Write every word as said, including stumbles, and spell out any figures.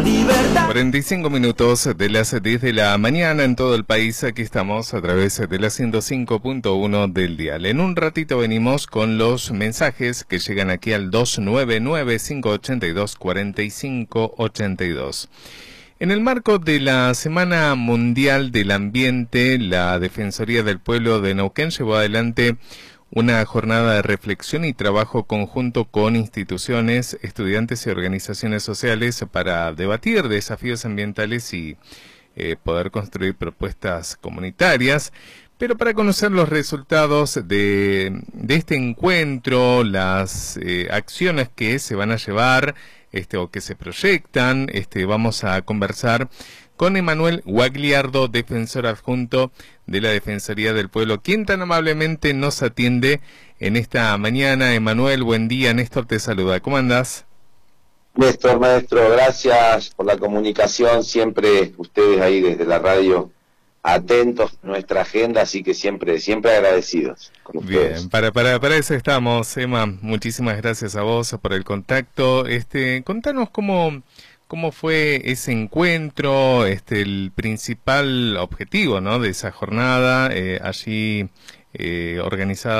cuarenta y cinco minutos de las diez de la mañana en todo el país. Aquí estamos a través de la ciento cinco punto uno del dial. En un ratito venimos con los mensajes que llegan aquí al dos nueve nueve, cinco ocho dos, cuatro cinco ocho dos. En el marco de la Semana Mundial del Ambiente, la Defensoría del Pueblo de Neuquén llevó adelante una jornada de reflexión y trabajo conjunto con instituciones, estudiantes y organizaciones sociales para debatir desafíos ambientales y eh, poder construir propuestas comunitarias. Pero para conocer los resultados de, de este encuentro, las eh, acciones que se van a llevar este, o que se proyectan, este, vamos a conversar con Emanuel Guagliardo, defensor adjunto de la Defensoría del Pueblo, quien tan amablemente nos atiende en esta mañana. Emanuel, buen día. Néstor te saluda. ¿Cómo andás? Néstor, maestro, gracias por la comunicación. Siempre ustedes ahí desde la radio atentos a nuestra agenda, así que siempre siempre agradecidos con ustedes. Bien, para, para, para eso estamos, Emma. Muchísimas gracias a vos por el contacto. Este, contanos cómo... ¿Cómo fue ese encuentro, este, el principal objetivo, ¿no?, de esa jornada eh, allí eh, organizada